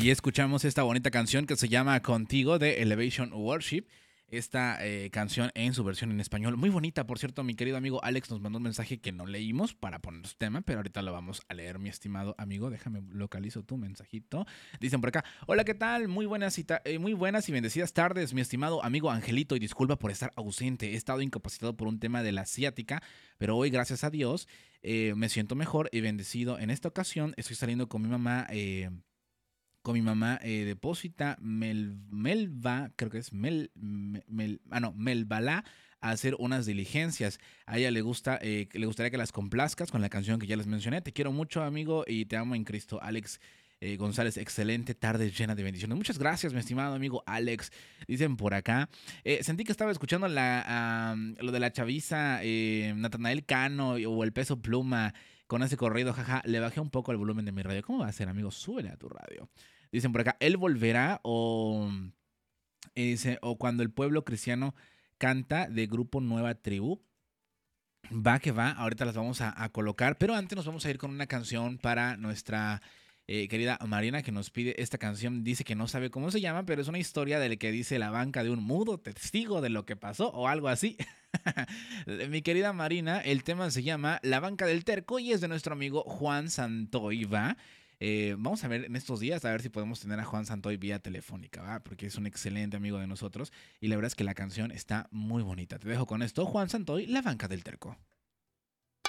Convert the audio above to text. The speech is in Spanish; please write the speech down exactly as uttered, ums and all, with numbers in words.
Ahí escuchamos esta bonita canción que se llama Contigo de Elevation Worship. Esta eh, canción en su versión en español. Muy bonita, por cierto, mi querido amigo Alex nos mandó un mensaje que no leímos para poner su tema, pero ahorita lo vamos a leer, mi estimado amigo. Déjame localizo tu mensajito. Dicen por acá, hola, ¿qué tal? Muy buenas y, ta- eh, muy buenas y bendecidas tardes, mi estimado amigo Angelito, y disculpa por estar ausente. He estado incapacitado por un tema de la ciática, pero hoy, gracias a Dios, eh, me siento mejor y bendecido. En esta ocasión estoy saliendo con mi mamá... Eh, con mi mamá eh, deposita Mel, Melva, creo que es Mel, Mel, Mel- ah no, Melbalá a hacer unas diligencias. A ella le gusta, eh, le gustaría que las complazcas con la canción que ya les mencioné. Te quiero mucho, amigo, y te amo en Cristo. Alex eh, González, excelente tarde llena de bendiciones. Muchas gracias, mi estimado amigo Alex. Dicen por acá. Eh, sentí que estaba escuchando la, ah, lo de la chaviza, eh, Natanael Cano o el peso pluma con ese corrido, jaja. Le bajé un poco el volumen de mi radio. ¿Cómo va a ser, amigo? Súbele a tu radio. Dicen por acá, él volverá o, eh, dice, o cuando el pueblo cristiano canta de grupo Nueva Tribu. Va que va, ahorita las vamos a, a colocar, pero antes nos vamos a ir con una canción para nuestra eh, querida Marina que nos pide esta canción. Dice que no sabe cómo se llama, pero es una historia de la que dice la banca de un mudo testigo de lo que pasó o algo así. Mi querida Marina, el tema se llama La banca del terco y es de nuestro amigo Juan Santoy, ¿va? Eh, vamos a ver en estos días a ver si podemos tener a Juan Santoy vía telefónica, ¿va? Porque es un excelente amigo de nosotros y la verdad es que la canción está muy bonita. Te dejo con esto, Juan Santoy, La banca del terco.